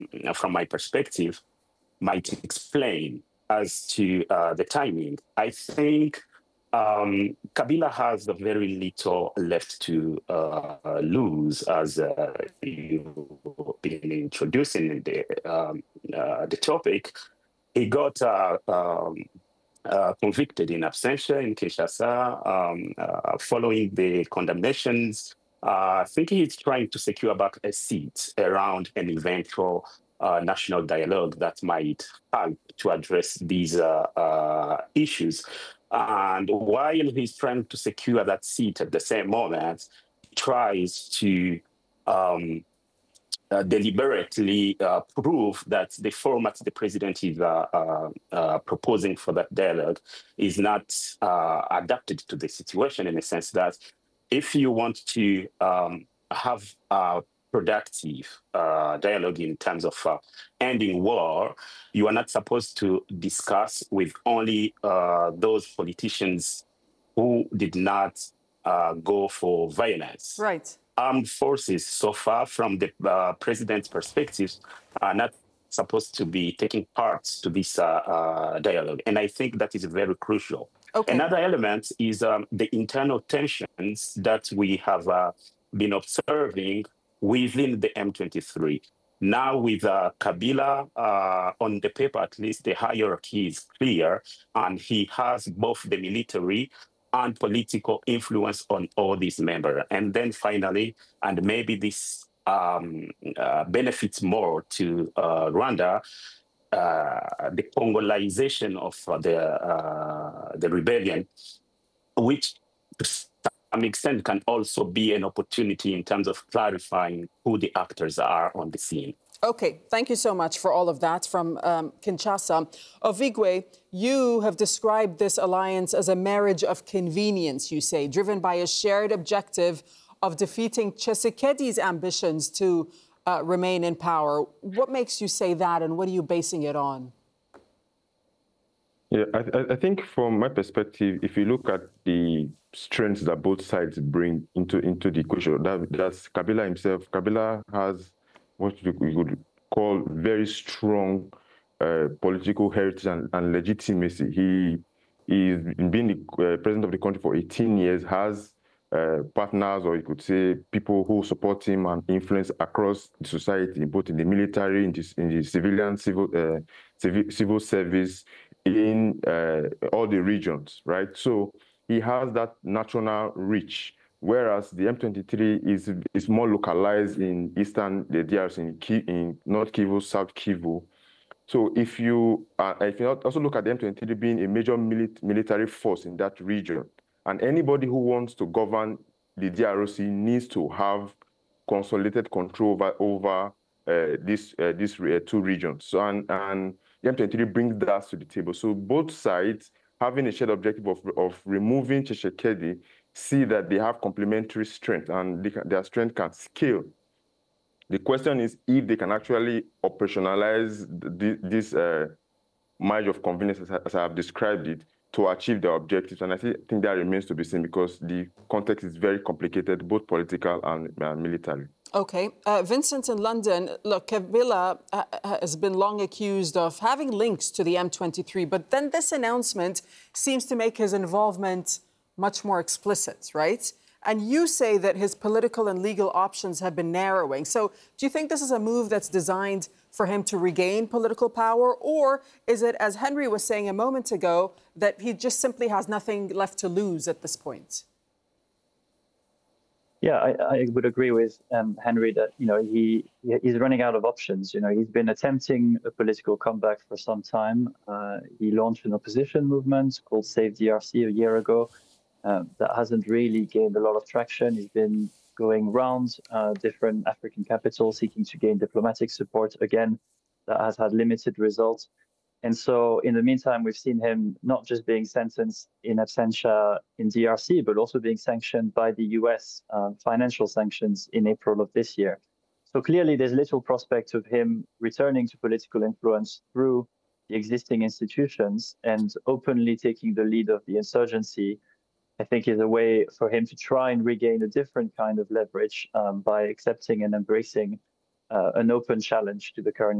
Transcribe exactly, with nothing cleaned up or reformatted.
from my perspective, might explain as to uh, the timing. I think um, Kabila has very little left to uh, lose, as uh, you've been introducing the, um, uh, the topic. He got uh, um, uh, convicted in absentia in Kinshasa um, uh, following the condemnations. Uh, I think he's trying to secure back a seat around an eventual uh, national dialogue that might help to address these uh, uh, issues. And while he's trying to secure that seat at the same moment, he tries to um, uh, deliberately uh, prove that the format the president is uh, uh, uh, proposing for that dialogue is not uh, adapted to the situation, in the sense that if you want to um, have a productive uh, dialogue in terms of uh, ending war, you are not supposed to discuss with only uh, those politicians who did not uh, go for violence. Right. Armed forces, so far from the uh, president's perspective, are not supposed to be taking part to this uh, uh, dialogue. And I think that is very crucial. Okay. Another element is um, the internal tensions that we have uh, been observing within the M twenty-three. Now with uh, Kabila, uh, on the paper at least, the hierarchy is clear, and he has both the military and political influence on all these members. And then finally, and maybe this um, uh, benefits more to uh, Rwanda, uh, the Congolization of uh, the, uh, the rebellion, which to some extent can also be an opportunity in terms of clarifying who the actors are on the scene. Okay, thank you so much for all of that from um, Kinshasa. Ovigwe, you have described this alliance as a marriage of convenience, you say, driven by a shared objective of defeating Tshisekedi's ambitions to uh, remain in power. What makes you say that, and what are you basing it on? Yeah, I, I think from my perspective, if you look at the strengths that both sides bring into, into the equation, that, that's Kabila himself. Kabila has what we would call very strong uh, political heritage and, and legitimacy. He is been the uh, president of the country for eighteen years, has uh, partners, or you could say people who support him and influence across the society, both in the military, in the, in the civilian, civil, uh, civil, civil service, in uh, all the regions, right? So he has that national reach. Whereas the M twenty-three is is more localized in eastern the D R C, in, in North Kivu, South Kivu. So if you uh, if you also look at the M twenty-three being a major mili military force in that region, and anybody who wants to govern the D R C needs to have consolidated control over over uh, this uh, these uh, two regions. So and and the M twenty-three brings that to the table. So both sides, having a shared objective of of removing Tshisekedi, see that they have complementary strength, and they can, their strength can scale. The question is if they can actually operationalize the, this uh, marriage of convenience, as I, as I have described it, to achieve their objectives. And I think, think that remains to be seen, because the context is very complicated, both political and uh, military. Okay. Uh, Vincent in London, look, Kabila uh, has been long accused of having links to the M twenty-three, but then this announcement seems to make his involvement much more explicit, right? And you say that his political and legal options have been narrowing. So do you think this is a move that's designed for him to regain political power? Or is it, as Henry was saying a moment ago, that he just simply has nothing left to lose at this point? Yeah, I, I would agree with um, Henry that, you know, he he's running out of options. You know, he's been attempting a political comeback for some time. Uh, he launched an opposition movement called Save D R C a year ago. Uh, that hasn't really gained a lot of traction. He's been going around uh, different African capitals seeking to gain diplomatic support. Again, that has had limited results. And so in the meantime, we've seen him not just being sentenced in absentia in D R C, but also being sanctioned by the U S, uh, financial sanctions in April of this year. So clearly there's little prospect of him returning to political influence through the existing institutions, and openly taking the lead of the insurgency, I think, is a way for him to try and regain a different kind of leverage um, by accepting and embracing uh, an open challenge to the current